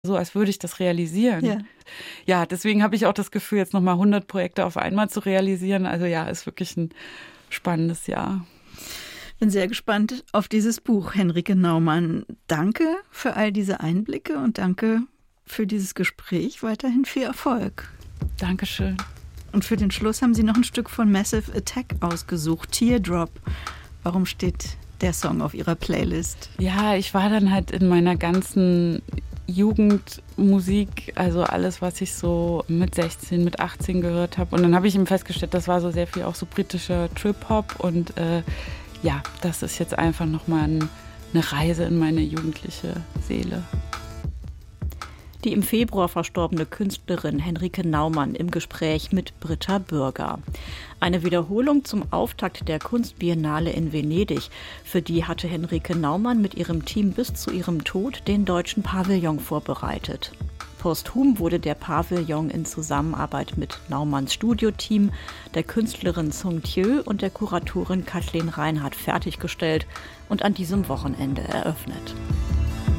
so, als würde ich das realisieren. Ja. Ja, deswegen habe ich auch das Gefühl, jetzt nochmal 100 Projekte auf einmal zu realisieren. Also ja, ist wirklich ein spannendes Jahr. Bin sehr gespannt auf dieses Buch, Henrike Naumann. Danke für all diese Einblicke und danke für dieses Gespräch. Weiterhin viel Erfolg. Dankeschön. Und für den Schluss haben Sie noch ein Stück von Massive Attack ausgesucht, Teardrop. Warum steht der Song auf Ihrer Playlist? Ja, ich war dann halt in meiner ganzen Jugendmusik, also alles, was ich so mit 16, mit 18 gehört habe. Und dann habe ich eben festgestellt, das war so sehr viel auch so britischer Trip-Hop. Und ja, das ist jetzt einfach nochmal eine Reise in meine jugendliche Seele. Die im Februar verstorbene Künstlerin Henrike Naumann im Gespräch mit Britta Bürger. Eine Wiederholung zum Auftakt der Kunstbiennale in Venedig. Für die hatte Henrike Naumann mit ihrem Team bis zu ihrem Tod den deutschen Pavillon vorbereitet. Posthum wurde der Pavillon in Zusammenarbeit mit Naumanns Studioteam, der Künstlerin Sung Thieu und der Kuratorin Kathleen Reinhardt fertiggestellt und an diesem Wochenende eröffnet.